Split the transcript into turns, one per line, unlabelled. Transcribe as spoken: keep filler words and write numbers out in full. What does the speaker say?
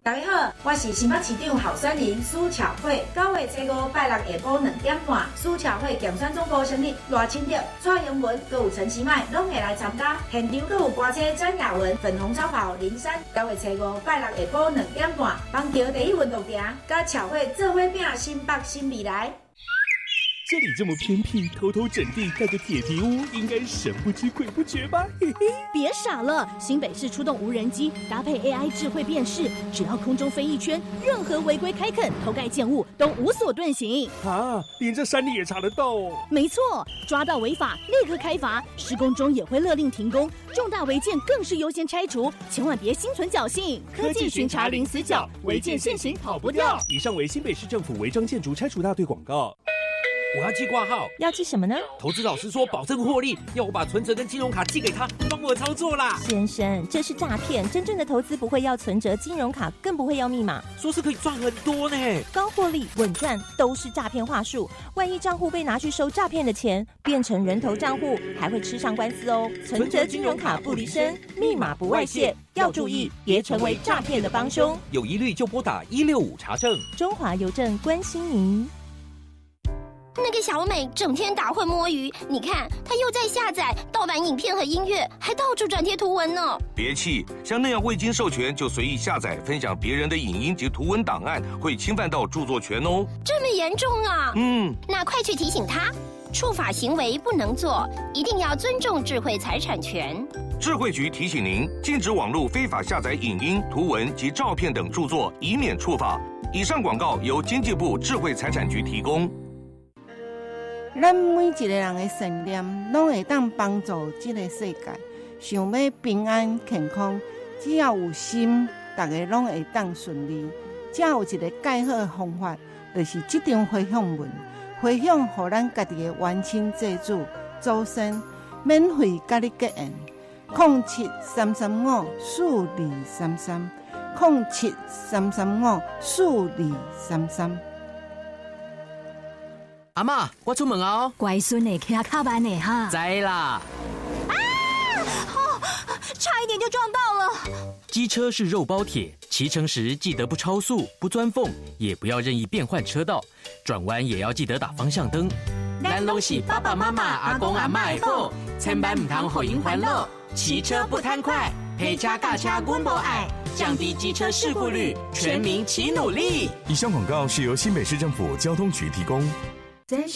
大家好，我是新北市长候选人苏巧慧。九月初五拜六下晡两点半，苏巧慧竞选总部成立，赖清德、蔡英文、阁有陈其迈拢会来参加。现场阁有歌星詹雅雯、粉红超跑林珊。九月初五拜六下晡两点半，邦桥第一运动场，甲巧慧做伙拼新北新未来。
这里这么偏僻，偷偷整地盖个铁皮屋，应该神不知鬼不觉吧？嘿嘿，
别傻了，新北市出动无人机，搭配 A I 智慧辨识，只要空中飞一圈，任何违规开垦、偷盖建物都无所遁形。
啊，连这山里也查得到哦？
没错，抓到违法立刻开罚，施工中也会勒令停工，重大违建更是优先拆除，千万别心存侥幸。科技巡查零死角，违建现行跑不掉。
以上为新北市政府违章建筑拆除大队广告。
我要寄挂号，
要寄什么呢？
投资老师说保证获利，要我把存折跟金融卡寄给他，帮我操作啦。
先生，这是诈骗，真正的投资不会要存折、金融卡，更不会要密码。
说是可以赚很多呢，
高获利、稳赚都是诈骗话术。万一账户被拿去收诈骗的钱，变成人头账户，还会吃上官司哦。存折、金融卡不离身，密码不外泄，要注意，别成为诈骗的帮凶。
有疑虑就拨打一六五查证。
中华邮政关心您。
那个小美整天打混摸鱼，你看她又在下载盗版影片和音乐，还到处转贴图文呢。
别气，像那样未经授权就随意下载分享别人的影音及图文档案，会侵犯到著作权哦。
这么严重啊？
嗯，
那快去提醒她，触法行为不能做，一定要尊重智慧财产权。
智慧局提醒您，禁止网络非法下载影音、图文及照片等著作，以免触法。以上广告由经济部智慧财产局提供。
咱每一个人的善念，拢会当帮助这个世界。想要平安健康，只要有心，大家拢会当顺利。只有一个介好的方法，就是这张回向文，回向予咱家己的冤亲债主、祖先，免费甲你结缘。零七三三五四二三三，零七三三五四二三三。
阿嬷，我出门哦。
乖孙呢，骑卡慢呢哈。
知啦。
啊！哦，差一点就撞到了。
机车是肉包铁，骑乘时记得不超速、不钻缝，也不要任意变换车道，转弯也要记得打方向灯。
咱拢是爸爸妈妈、阿公阿嬷的宝，千万唔通互因烦恼。骑车不贪快，陪车驾车阮无爱，降低机车事故率，全民齐努力。
以上广告是由新北市政府交通局提供。
这是